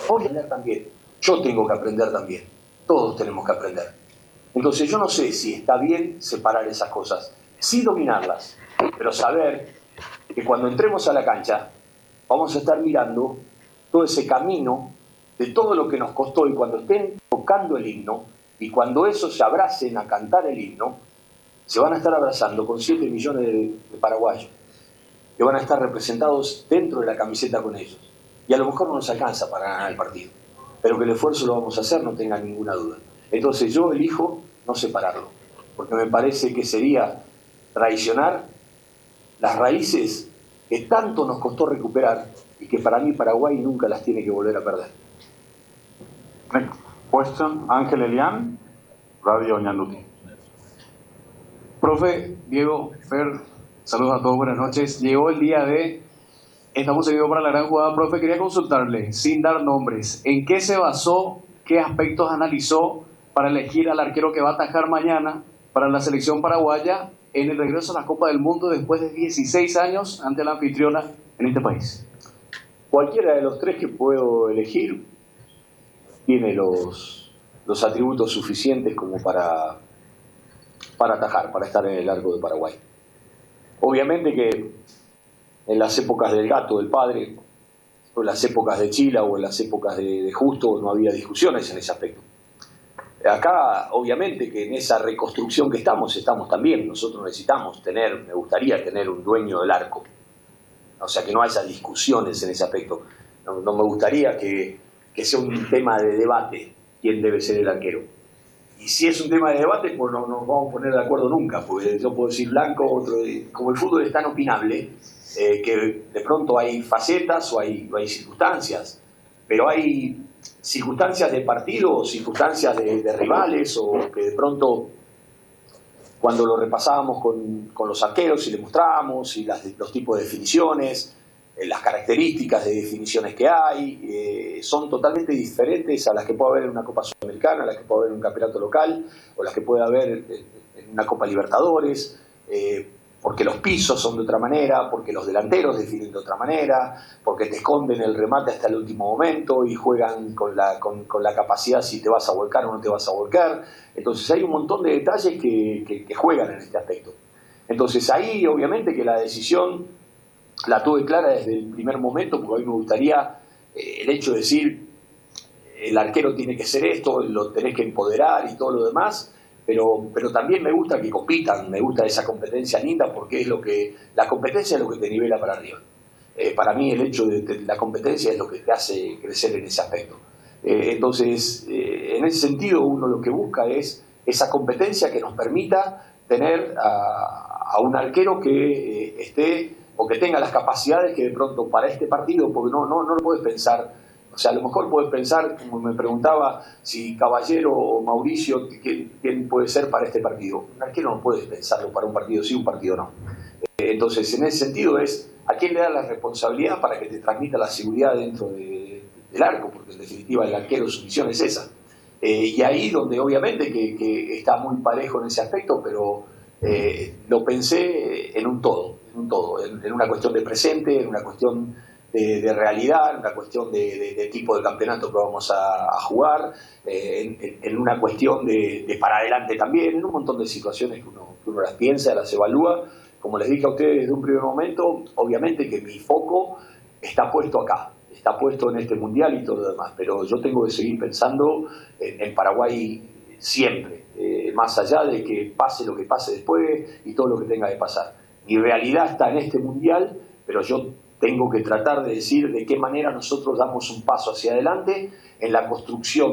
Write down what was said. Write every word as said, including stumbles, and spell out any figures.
Hoy aprender también. Yo tengo que aprender también. Todos tenemos que aprender. Entonces yo no sé si está bien separar esas cosas. Sí dominarlas, pero saber que cuando entremos a la cancha vamos a estar mirando todo ese camino de todo lo que nos costó, y cuando estén tocando el himno y cuando esos se abracen a cantar el himno, se van a estar abrazando con siete millones de, de paraguayos que van a estar representados dentro de la camiseta con ellos. Y a lo mejor no nos alcanza para ganar el partido, pero que el esfuerzo lo vamos a hacer, no tengan ninguna duda. Entonces yo elijo no separarlo, porque me parece que sería traicionar las raíces que tanto nos costó recuperar y que para mí Paraguay nunca las tiene que volver a perder. Next question, Ángel Elián, Radio Ñanduti. Profe, Diego, Fer, saludos a todos, buenas noches. Llegó el día de Estamos en vivo para la gran jugada. Profe, quería consultarle, sin dar nombres, ¿en qué se basó, qué aspectos analizó para elegir al arquero que va a atajar mañana para la selección paraguaya en el regreso a la Copa del Mundo después de dieciséis años ante la anfitriona en este país? Cualquiera de los tres que puedo elegir tiene los, los atributos suficientes como para, para atajar, para estar en el arco de Paraguay. Obviamente que en las épocas del Gato, del padre, o en las épocas de Chila o en las épocas de, de Justo no había discusiones en ese aspecto. Acá, obviamente que en esa reconstrucción que estamos, estamos también. Nosotros necesitamos tener, me gustaría tener un dueño del arco. O sea, que no haya discusiones en ese aspecto. No, no me gustaría que, que sea un tema de debate quién debe ser el arquero. Y si es un tema de debate, pues no nos vamos a poner de acuerdo nunca, porque yo puedo decir blanco, otro... Como el fútbol es tan opinable, eh, que de pronto hay facetas o hay, o hay circunstancias, pero hay circunstancias de partido o circunstancias de, de rivales, o que de pronto, cuando lo repasábamos con, con los arqueros y le mostrábamos, y las, los tipos de definiciones, eh, las características de definiciones que hay, eh, son totalmente diferentes a las que puede haber en una Copa Sudamericana, a las que puede haber en un campeonato local, o las que puede haber en, en una Copa Libertadores, eh, porque los pisos son de otra manera, porque los delanteros definen de otra manera, porque te esconden el remate hasta el último momento y juegan con la, con, con la capacidad si te vas a volcar o no te vas a volcar. Entonces hay un montón de detalles que, que, que juegan en este aspecto. Entonces ahí obviamente que la decisión la tuve clara desde el primer momento, porque a mí me gustaría eh, el hecho de decir el arquero tiene que ser esto, lo tenés que empoderar y todo lo demás. Pero, pero también me gusta que compitan, me gusta esa competencia linda, porque es lo que la competencia es lo que te nivela para arriba. Eh, para mí el hecho de, de la competencia es lo que te hace crecer en ese aspecto. Eh, entonces, eh, en ese sentido, uno lo que busca es esa competencia que nos permita tener a, a un arquero que eh, esté o que tenga las capacidades que de pronto para este partido, porque no, no, no lo puedes pensar. O sea, a lo mejor puedes pensar, como me preguntaba, si Caballero o Mauricio, ¿quién, quién puede ser para este partido? Un arquero no puedes pensarlo para un partido sí, un partido no. Eh, entonces, en ese sentido es, ¿a quién le da la responsabilidad para que te transmita la seguridad dentro de, del arco? Porque en definitiva el arquero, su misión es esa. Eh, y ahí donde obviamente que, que está muy parejo en ese aspecto, pero eh, lo pensé en un todo, en un todo, en, en una cuestión de presente, en una cuestión De, de realidad, una cuestión de, de, de tipo de campeonato que vamos a, a jugar, eh, en, en una cuestión de, de para adelante también, en un montón de situaciones que uno, que uno las piensa, las evalúa. Como les dije a ustedes desde un primer momento, obviamente que mi foco está puesto acá, está puesto en este mundial y todo lo demás, pero yo tengo que seguir pensando en, en Paraguay siempre, eh, más allá de que pase lo que pase después y todo lo que tenga que pasar. Mi realidad está en este mundial, pero yo tengo que tratar de decir de qué manera nosotros damos un paso hacia adelante en la construcción